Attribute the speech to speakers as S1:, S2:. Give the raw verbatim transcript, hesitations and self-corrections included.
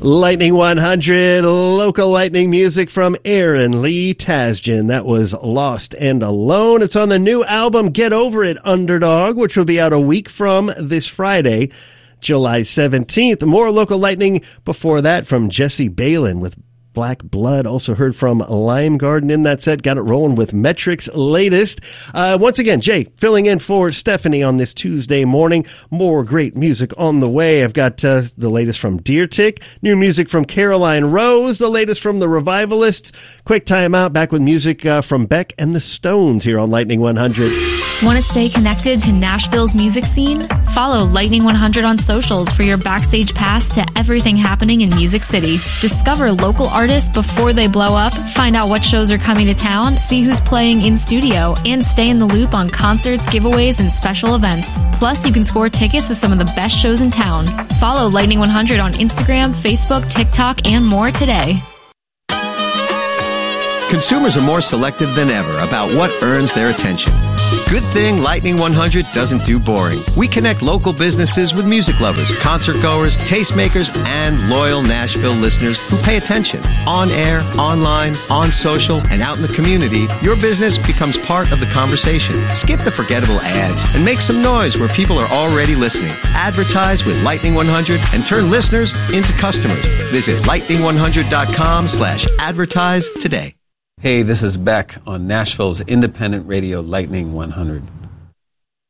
S1: Lightning one hundred, local lightning music from Aaron Lee Tasjan. That was Lost and Alone. It's on the new album, Get Over It, Underdog, which will be out a week from this Friday, July seventeenth. More local lightning before that from Jesse Balin with Black Blood. Also heard from Lime Garden in that set. Got it rolling with Metric's latest. Uh, once again, Jay filling in for Stephanie on this Tuesday morning. More great music on the way. I've got uh, the latest from Deer Tick, new music from Caroline Rose, the latest from the Revivalists. Quick time out, back with music uh, from Beck and the Stones here on Lightning one hundred.
S2: Want to stay connected to Nashville's music scene? Follow Lightning one hundred on socials for your backstage pass to everything happening in Music City. Discover local artists before they blow up, find out what shows are coming to town, see who's playing in studio, and stay in the loop on concerts, giveaways, and special events. Plus, you can score tickets to some of the best shows in town. Follow Lightning one hundred on Instagram, Facebook, TikTok, and more today.
S3: Consumers are more selective than ever about what earns their attention. Good thing Lightning one hundred doesn't do boring. We connect local businesses with music lovers, concert goers, tastemakers, and loyal Nashville listeners who pay attention. On air, online, on social, and out in the community, your business becomes part of the conversation. Skip the forgettable ads and make some noise where people are already listening. Advertise with Lightning one hundred and turn listeners into customers. Visit lightning one hundred dot com slash advertise today.
S4: Hey, this is Beck on Nashville's independent radio Lightning one hundred.